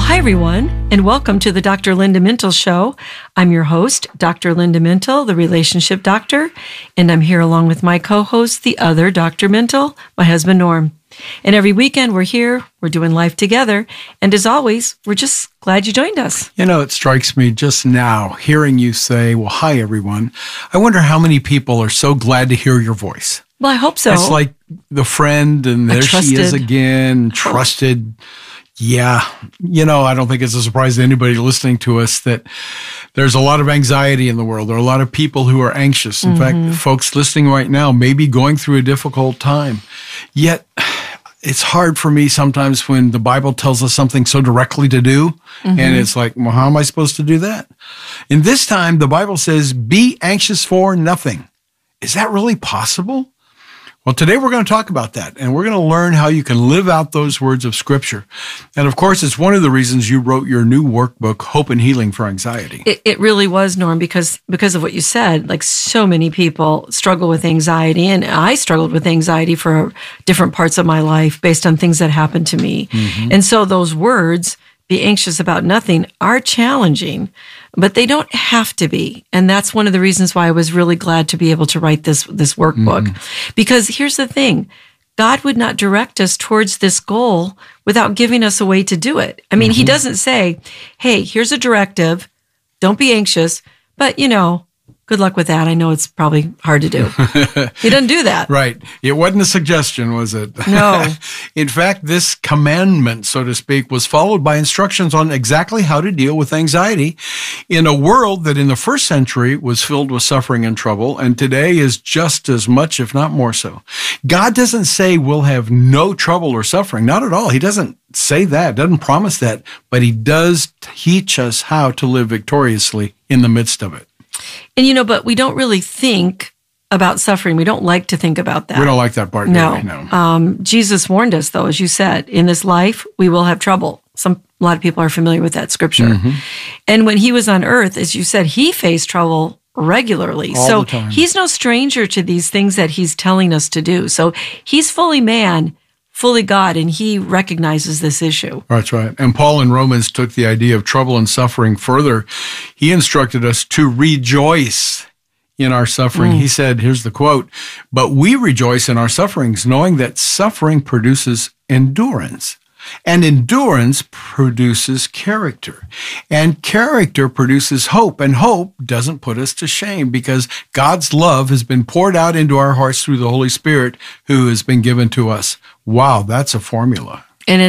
Hi, everyone, and welcome to the Dr. Linda Mintle Show. I'm your host, Dr. Linda Mintle, the relationship doctor, and I'm here along with my co-host, the other Dr. Mintle, my husband, Norm. And every weekend we're here, we're doing life together, and as always, we're just glad you joined us. You know, it strikes me just now, hearing you say, well, hi, everyone. I wonder how many people are so glad to hear your voice. Well, I hope so. It's like the friend, and there she is again, trusted. Yeah. You know, I don't think it's a surprise to anybody listening to us that there's a lot of anxiety in the world. There are a lot of people who are anxious. In fact, folks listening right now may be going through a difficult time. Yet, it's hard for me sometimes when the Bible tells us something so directly to do, and it's like, well, how am I supposed to do that? And this time, the Bible says, be anxious for nothing. Is that really possible? Well, today we're going to talk about that, and we're going to learn how you can live out those words of Scripture. And of course, it's one of the reasons you wrote your new workbook, Hope and Healing for Anxiety. It really was, Norm, because of what you said. Like, so many people struggle with anxiety, and I struggled with anxiety for different parts of my life based on things that happened to me. And so those words, be anxious about nothing, are challenging, but they don't have to be. And that's one of the reasons why I was really glad to be able to write this workbook. Because here's the thing, God would not direct us towards this goal without giving us a way to do it. I mean, he doesn't say, hey, here's a directive, don't be anxious, but good luck with that. I know it's probably hard to do. He doesn't do that. Right. It wasn't a suggestion, was it? No. In fact, this commandment, so to speak, was followed by instructions on exactly how to deal with anxiety in a world that in the first century was filled with suffering and trouble, and today is just as much, if not more so. God doesn't say we'll have no trouble or suffering. Not at all. He doesn't say that, doesn't promise that, but he does teach us how to live victoriously in the midst of it. And but we don't really think about suffering. We don't like to think about that. We don't like that part, do we? No. Jesus warned us, though, as you said, in this life, we will have trouble. A lot of people are familiar with that scripture. And when he was on earth, as you said, he faced trouble regularly. All the time. He's no stranger to these things that he's telling us to do. So he's fully man, fully God, and he recognizes this issue. That's right. And Paul in Romans took the idea of trouble and suffering further. He instructed us to rejoice in our suffering. He said, here's the quote, but we rejoice in our sufferings, knowing that suffering produces endurance. And endurance produces character. And character produces hope. And hope doesn't put us to shame because God's love has been poured out into our hearts through the Holy Spirit who has been given to us. Wow, that's a formula. And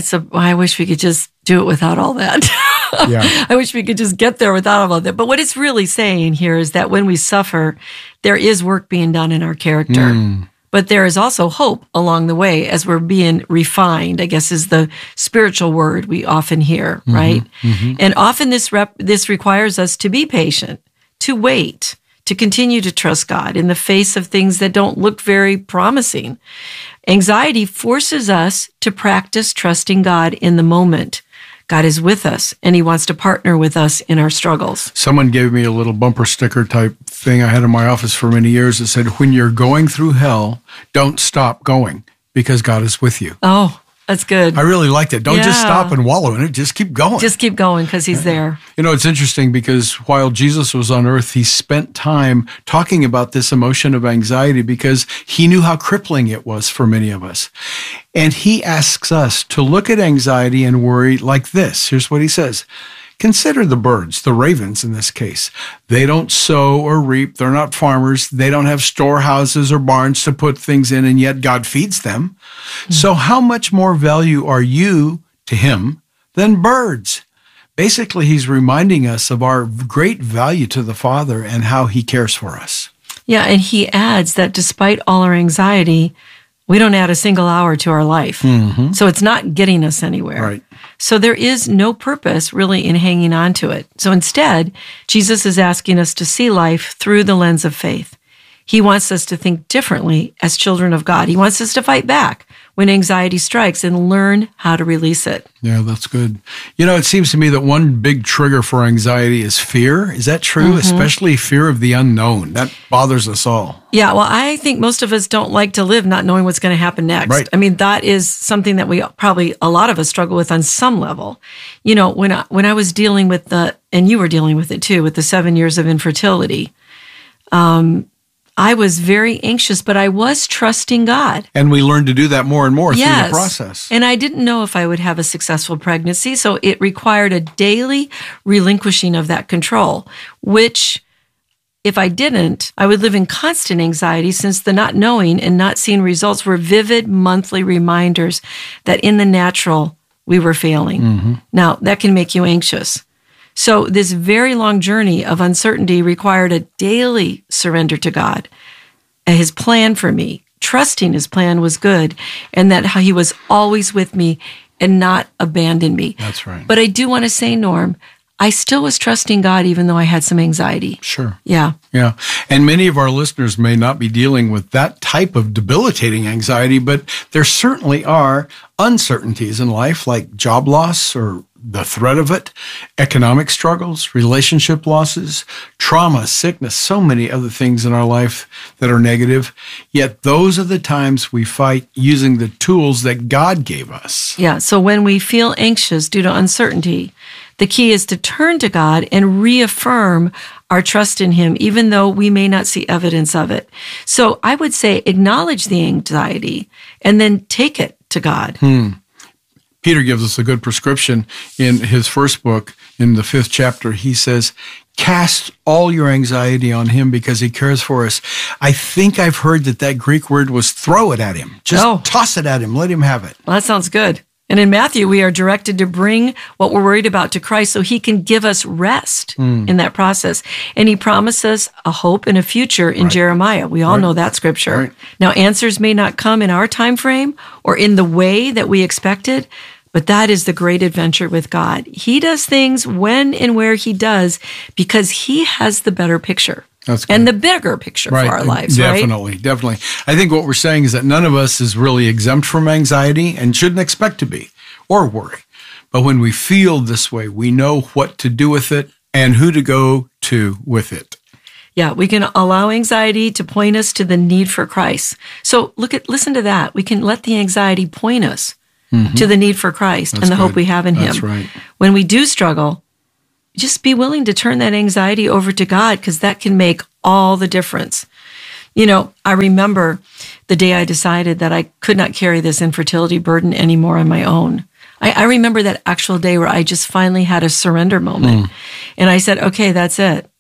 I wish we could just do it without all that. Yeah. I wish we could just get there without all of that. But what it's really saying here is that when we suffer, there is work being done in our character. But there is also hope along the way as we're being refined, I guess is the spiritual word we often hear, right? And often this requires us to be patient, to wait, to continue to trust God in the face of things that don't look very promising. Anxiety forces us to practice trusting God in the moment. God is with us, and he wants to partner with us in our struggles. Someone gave me a little bumper sticker type thing I had in my office for many years that said, when you're going through hell, don't stop going because God is with you. Oh, that's good. I really liked it. Don't just stop and wallow in it. Just keep going. Just keep going because he's there. It's interesting because while Jesus was on earth, he spent time talking about this emotion of anxiety because he knew how crippling it was for many of us. And he asks us to look at anxiety and worry like this. Here's what he says. Consider the birds, the ravens in this case. They don't sow or reap. They're not farmers. They don't have storehouses or barns to put things in, and yet God feeds them. So how much more value are you to him than birds? Basically, he's reminding us of our great value to the Father and how he cares for us. Yeah, and he adds that despite all our anxiety, we don't add a single hour to our life. So it's not getting us anywhere. Right. So there is no purpose really in hanging on to it. So instead, Jesus is asking us to see life through the lens of faith. He wants us to think differently as children of God. He wants us to fight back when anxiety strikes and learn how to release it. Yeah, that's good. It seems to me that one big trigger for anxiety is fear. Is that true? Especially fear of the unknown. That bothers us all. Yeah, well, I think most of us don't like to live not knowing what's going to happen next. Right. I mean, that is something that a lot of us struggle with on some level. When I was dealing with and you were dealing with it too, with the 7 years of infertility, I was very anxious, but I was trusting God. And we learned to do that more and more through the process. And I didn't know if I would have a successful pregnancy, so it required a daily relinquishing of that control, which, if I didn't, I would live in constant anxiety, since the not knowing and not seeing results were vivid monthly reminders that in the natural, we were failing. Now, that can make you anxious. So this very long journey of uncertainty required a daily surrender to God. His plan for me, trusting his plan was good, and that he was always with me and not abandon me. That's right. But I do want to say, Norm, I still was trusting God even though I had some anxiety. Sure. Yeah. Yeah. And many of our listeners may not be dealing with that type of debilitating anxiety, but there certainly are uncertainties in life, like job loss or the threat of it, economic struggles, relationship losses, trauma, sickness, so many other things in our life that are negative. Yet those are the times we fight using the tools that God gave us. Yeah. So when we feel anxious due to uncertainty, the key is to turn to God and reaffirm our trust in him, even though we may not see evidence of it. So I would say acknowledge the anxiety and then take it to God. Peter gives us a good prescription in his first book. In the 5th chapter, he says, cast all your anxiety on him because he cares for us. I think I've heard that Greek word was throw it at him. Just toss it at him. Let him have it. Well, that sounds good. And in Matthew, we are directed to bring what we're worried about to Christ so he can give us rest in that process. And he promises a hope and a future in Jeremiah. We all know that scripture. Right. Now, answers may not come in our time frame or in the way that we expected, but that is the great adventure with God. He does things when and where he does because he has the better picture. That's good. And the bigger picture for our lives, Definitely. I think what we're saying is that none of us is really exempt from anxiety and shouldn't expect to be or worry. But when we feel this way, we know what to do with it and who to go to with it. Yeah, we can allow anxiety to point us to the need for Christ. So listen to that. We can let the anxiety point us to the need for Christ and the hope we have in him. That's right. When we do struggle, just be willing to turn that anxiety over to God, because that can make all the difference. I remember the day I decided that I could not carry this infertility burden anymore on my own. I remember that actual day where I just finally had a surrender moment. And I said, okay, that's it.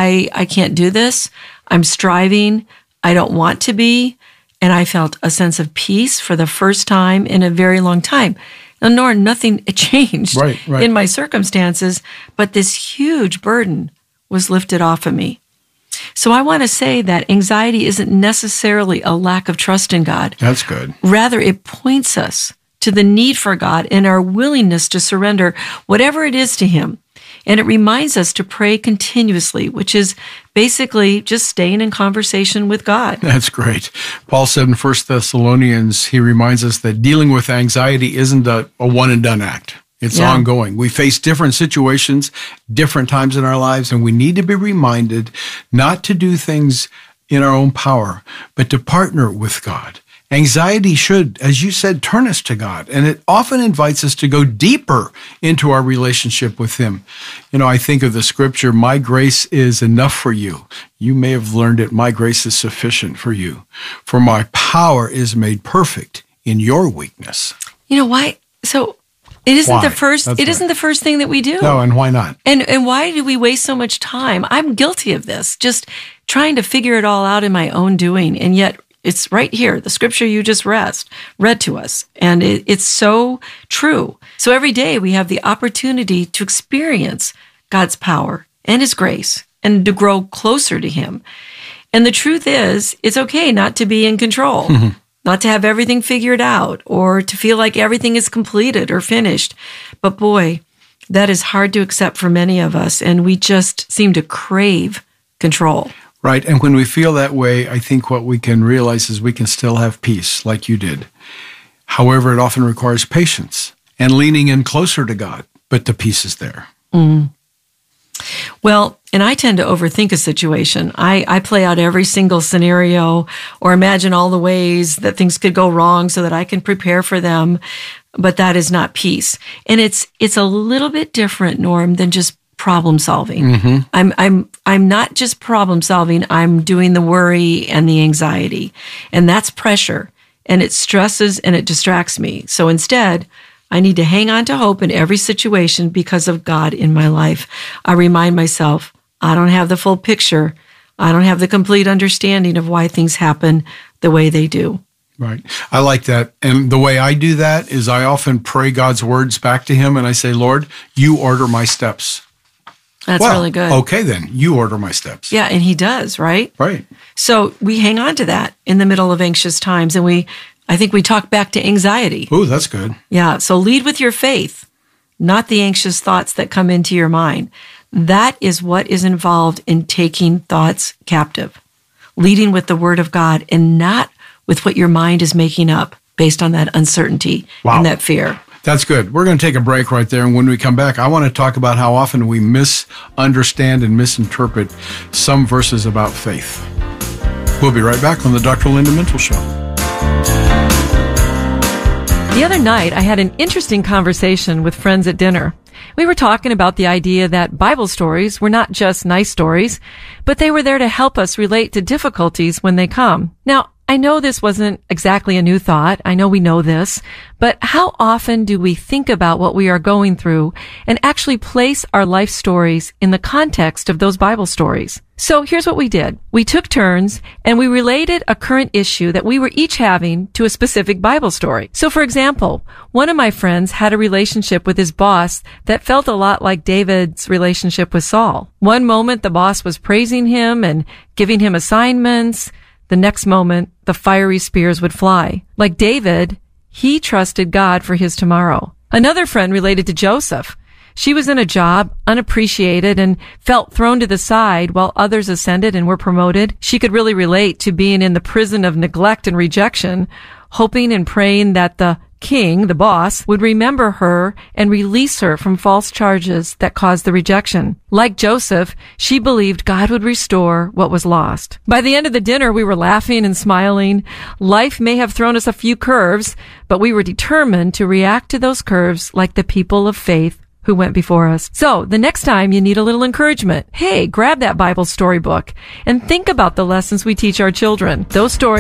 I can't do this. I'm striving. I don't want to be. And I felt a sense of peace for the first time in a very long time. Nor nothing changed in my circumstances, but this huge burden was lifted off of me. So I want to say that anxiety isn't necessarily a lack of trust in God. That's good. Rather, it points us to the need for God and our willingness to surrender whatever it is to him. And it reminds us to pray continuously, which is basically just staying in conversation with God. That's great. Paul said in 1 Thessalonians, he reminds us that dealing with anxiety isn't a one-and-done act. It's ongoing. We face different situations, different times in our lives, and we need to be reminded not to do things in our own power, but to partner with God. Anxiety should, as you said, turn us to God, and it often invites us to go deeper into our relationship with him. I think of the scripture, my grace is enough for you. You may have learned it, my grace is sufficient for you, for my power is made perfect in your weakness. Why? So it isn't the first. Isn't the first thing that we do. No, and why not? And why do we waste so much time? I'm guilty of this, just trying to figure it all out in my own doing, and yet it's right here, the scripture you just read to us, and it's so true. So every day we have the opportunity to experience God's power and his grace and to grow closer to him. And the truth is, it's okay not to be in control, not to have everything figured out, or to feel like everything is completed or finished. But boy, that is hard to accept for many of us, and we just seem to crave control. Right. And when we feel that way, I think what we can realize is we can still have peace like you did. However, it often requires patience and leaning in closer to God, but the peace is there. Mm. Well, and I tend to overthink a situation. I play out every single scenario or imagine all the ways that things could go wrong so that I can prepare for them. But that is not peace. And it's a little bit different, Norm, than just problem solving. Mm-hmm. I'm not just problem solving. I'm doing the worry and the anxiety. And that's pressure. And it stresses and it distracts me. So instead, I need to hang on to hope in every situation because of God in my life. I remind myself, I don't have the full picture. I don't have the complete understanding of why things happen the way they do. Right. I like that. And the way I do that is I often pray God's words back to him and I say, Lord, you order my steps. That's really good. Okay, then you order my steps. Yeah, and he does, right? Right. So we hang on to that in the middle of anxious times, and I think we talk back to anxiety. Oh, that's good. Yeah, so lead with your faith, not the anxious thoughts that come into your mind. That is what is involved in taking thoughts captive, leading with the word of God and not with what your mind is making up based on that uncertainty and that fear. That's good. We're going to take a break right there. And when we come back, I want to talk about how often we misunderstand and misinterpret some verses about faith. We'll be right back on the Dr. Linda Mintle Show. The other night, I had an interesting conversation with friends at dinner. We were talking about the idea that Bible stories were not just nice stories, but they were there to help us relate to difficulties when they come. Now, I know this wasn't exactly a new thought. I know we know this, but how often do we think about what we are going through and actually place our life stories in the context of those Bible stories? So here's what we did. We took turns and we related a current issue that we were each having to a specific Bible story. So for example, one of my friends had a relationship with his boss that felt a lot like David's relationship with Saul. One moment the boss was praising him and giving him assignments. The next moment, the fiery spears would fly. Like David, he trusted God for his tomorrow. Another friend related to Joseph. She was in a job, unappreciated, and felt thrown to the side while others ascended and were promoted. She could really relate to being in the prison of neglect and rejection, hoping and praying that the king, the boss, would remember her and release her from false charges that caused the rejection. Like Joseph, she believed God would restore what was lost. By the end of the dinner, we were laughing and smiling. Life may have thrown us a few curves, but we were determined to react to those curves like the people of faith who went before us. So the next time you need a little encouragement, hey, grab that Bible storybook and think about the lessons we teach our children. Those stories